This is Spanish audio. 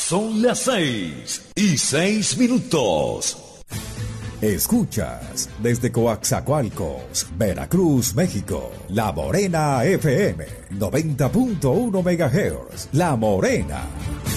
Son las 6:06. Escuchas desde Coaxacualcos, Veracruz, México, La Morena FM, 90.1 MHz, La Morena.